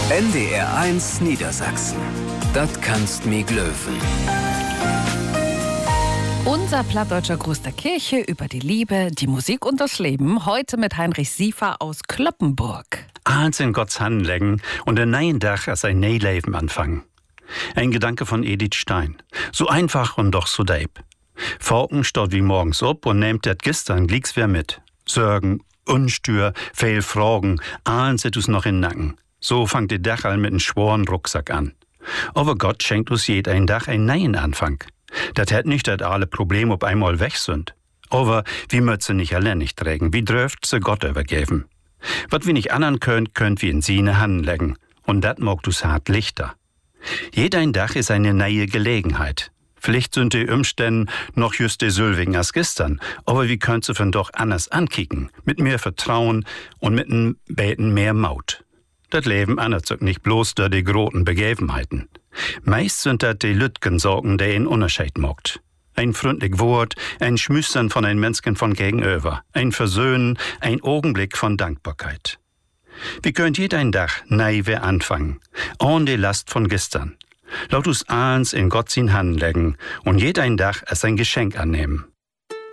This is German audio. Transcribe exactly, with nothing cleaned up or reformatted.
N D R eins Niedersachsen. Das kannst mi glöwen. Unser plattdeutscher Gruß der Kirche über die Liebe, die Musik und das Leben. Heute mit Heinrich Siefer aus Cloppenburg. Eins in Gottes Hand legen und ein neuen Tag als ein neues Leben anfangen. Ein Gedanke von Edith Stein. So einfach und doch so deep. Forken steht wie morgens up und nehmt das gestern glicks wer mit. Sorgen, Unstür, viel Fragen, ahlen sit us noch in Nacken. So fangt die Dachal mit einem schworen Rucksack an. Aber Gott schenkt uns jed ein Dach einen neuen Anfang. Das hätt nicht, dass alle Probleme auf einmal weg sind. Aber wie möcht sie nicht allein nicht trägen, wie dürft sie Gott übergeben. Wat wir nicht andern könnt, könnt wir in sine Hand legen. Und dat mogt us hart lichter. Jed ein Dach ist eine neue Gelegenheit. Vielleicht sind die Umstände noch just die Sülwigen als gestern, aber wie könnt sie von doch anders ankicken, mit mehr Vertrauen und mit n Beten mehr Maut. Das Leben ändert sich nicht bloß durch die großen Begebenheiten. Meist sind das die Lütgen Sorgen, die einen Unterschied macht. Ein freundlich Wort, ein Schmüstern von ein Menschen von gegenüber, ein Versöhnen, ein Augenblick von Dankbarkeit. Wie könnt jeder ein Dach neu wer anfangen, ohne die Last von gestern. Laut uns eins in Gott sin Hand legen und jeder ein Dach als ein Geschenk annehmen.